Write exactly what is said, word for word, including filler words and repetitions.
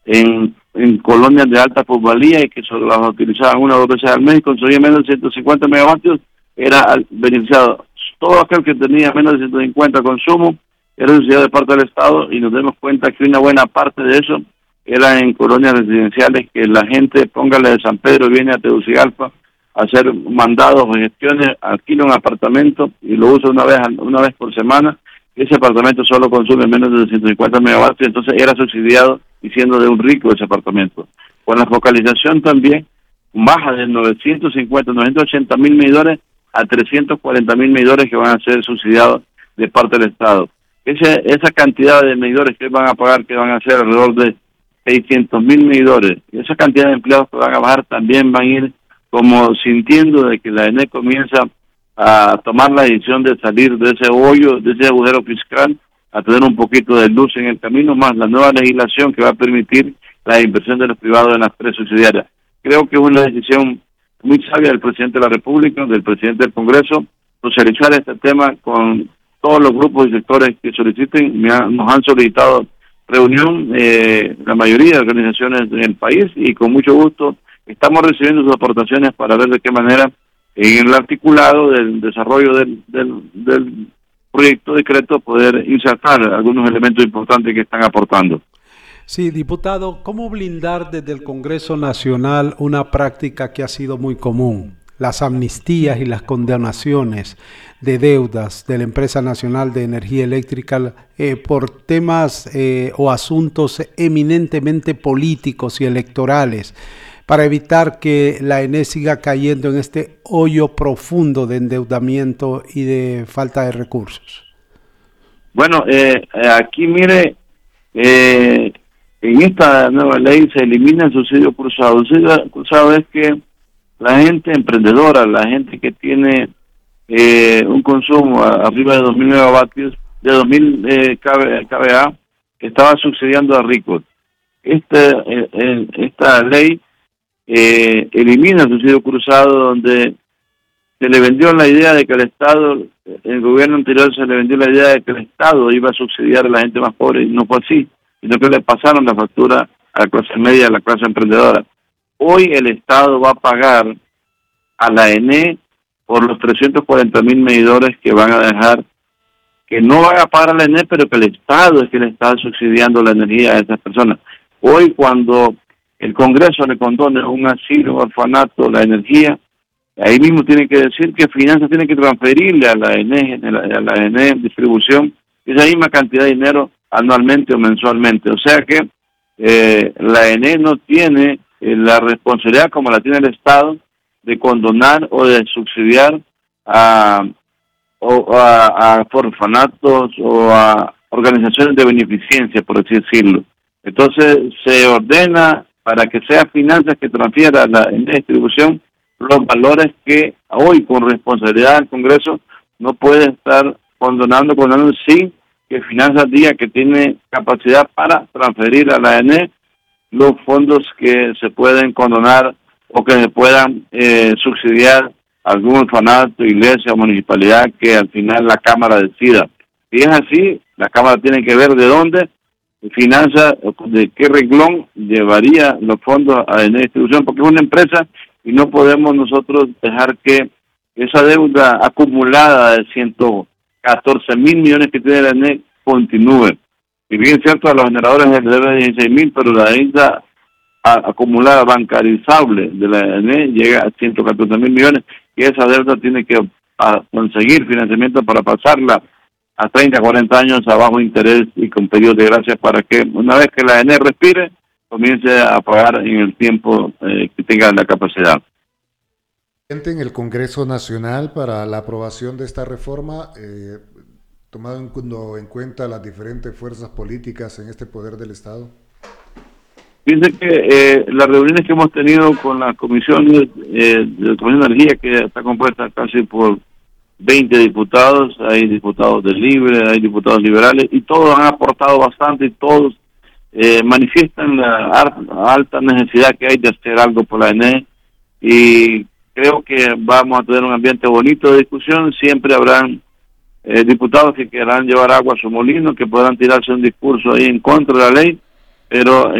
en, en colonias de alta plusvalía y que solo las utilizaban una o dos veces al mes y consumía menos de ciento cincuenta megavatios, era beneficiado. Todo aquel que tenía menos de ciento cincuenta consumo era subsidiado de parte del Estado, y nos damos cuenta que una buena parte de eso era en colonias residenciales, que la gente, póngale de San Pedro, viene a Tegucigalpa a hacer mandados o gestiones, alquila un apartamento y lo usa una vez una vez por semana. Ese apartamento solo consume menos de ciento cincuenta megavatios, entonces era subsidiado y siendo de un rico ese apartamento. Con la focalización también baja de novecientos cincuenta, novecientos ochenta mil medidores a trescientos cuarenta mil medidores que van a ser subsidiados de parte del Estado. Ese, esa cantidad de medidores que van a pagar, que van a ser alrededor de seiscientos mil medidores, y esa cantidad de empleados que van a bajar también van a ir como sintiendo de que la E N E comienza a tomar la decisión de salir de ese hoyo, de ese agujero fiscal, a tener un poquito de luz en el camino, más la nueva legislación que va a permitir la inversión de los privados en las tres subsidiarias. Creo que es una decisión muy sabia del presidente de la República, del presidente del Congreso, socializar este tema con todos los grupos y sectores que soliciten. Me ha, nos han solicitado reunión, eh, la mayoría de organizaciones en el país, y con mucho gusto estamos recibiendo sus aportaciones para ver de qué manera en el articulado del desarrollo del, del, del proyecto de decreto poder insertar algunos elementos importantes que están aportando. Sí, diputado, ¿cómo blindar desde el Congreso Nacional una práctica que ha sido muy común? Las amnistías y las condenaciones de deudas de la Empresa Nacional de Energía Eléctrica eh, por temas eh, o asuntos eminentemente políticos y electorales, para evitar que la E N E siga cayendo en este hoyo profundo de endeudamiento y de falta de recursos. Bueno, eh, aquí mire, eh, en esta nueva ley se elimina el subsidio cruzado. El subsidio cruzado es que la gente emprendedora, la gente que tiene eh, un consumo a, arriba de dos mil megavatios, de dos mil eh, K V A, estaba subsidiando a ricos. Este, eh, esta ley eh, elimina el subsidio cruzado, donde se le vendió la idea de que el Estado, el gobierno anterior se le vendió la idea de que el Estado iba a subsidiar a la gente más pobre, y no fue así, sino que le pasaron la factura a la clase media, a la clase emprendedora. Hoy el Estado va a pagar a la E N E por los trescientos cuarenta mil medidores que van a dejar, que no van a pagar a la E N E, pero que el Estado es que le está subsidiando la energía a esas personas. Hoy, cuando el Congreso le condone un asilo, un orfanato, la energía, ahí mismo tiene que decir que Finanzas tiene que transferirle a la E N E, a la E N E Distribución, esa misma cantidad de dinero anualmente o mensualmente. O sea que eh, la E N E no tiene eh, la responsabilidad, como la tiene el Estado, de condonar o de subsidiar a, o, a, a orfanatos o a organizaciones de beneficencia, por así decirlo. Entonces se ordena para que sea Finanzas que transfiera a la E N E Distribución los valores que hoy, con responsabilidad del Congreso, no puede estar condonando, condonando sin que Finanzas diga que tiene capacidad para transferir a la E N E los fondos que se pueden condonar o que se puedan eh, subsidiar algún orfanato, iglesia o municipalidad, que al final la Cámara decida. Si es así, la Cámara tiene que ver de dónde Finanzas, de qué renglón llevaría los fondos a la E N E Distribución, porque es una empresa y no podemos nosotros dejar que esa deuda acumulada de ciento catorce mil millones que tiene la E N E continúe. Y bien cierto, a los generadores les debe dieciséis mil, pero la deuda a, acumulada bancarizable de la E N E llega a ciento catorce mil millones, y esa deuda tiene que a, conseguir financiamiento para pasarla a treinta, cuarenta años a bajo interés y con periodos de gracia, para que una vez que la E N E respire, comience a pagar en el tiempo eh, que tenga la capacidad. En el Congreso Nacional para la aprobación de esta reforma, eh, tomado en, en cuenta las diferentes fuerzas políticas en este poder del Estado. Fíjense que eh, las reuniones que hemos tenido con las comisiones eh, de la Comisión de Energía, que está compuesta casi por veinte diputados, hay diputados del Libre, hay diputados liberales, y todos han aportado bastante, y todos eh, manifiestan la alta necesidad que hay de hacer algo por la E N E, y creo que vamos a tener un ambiente bonito de discusión. Siempre habrán eh, diputados que querrán llevar agua a su molino, que podrán tirarse un discurso ahí en contra de la ley, pero